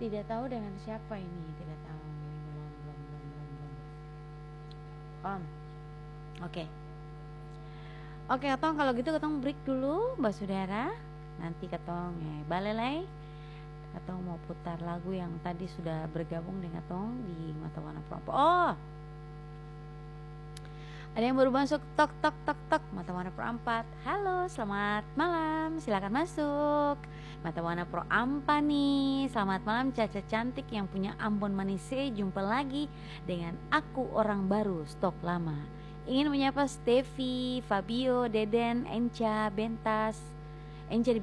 Tidak tahu dengan siapa ini, tidak tahu. Belum. Om. Oke. Oke, Katong kalau gitu Katong break dulu, Mbak Saudara. Nanti Katong balelai. Katong mau putar lagu yang tadi sudah bergabung dengan Katong di Mata Warna Perempuan. Oh, ada yang baru masuk. Tok tok tok tok. Mata Warna Pro 4. Halo, selamat malam. Silakan masuk. Mata Warna Pro 4 nih. Selamat malam Caca cantik yang punya Ambon Manise. Jumpa lagi dengan aku orang baru stok lama. Ingin menyapa Steffi, Fabio, Deden, Enca, Bentas. Enca di